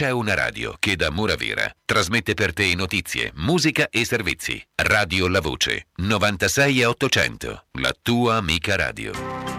C'è una radio che da Moravera trasmette per te notizie, musica e servizi. Radio La Voce, 96 e 800, la tua amica radio.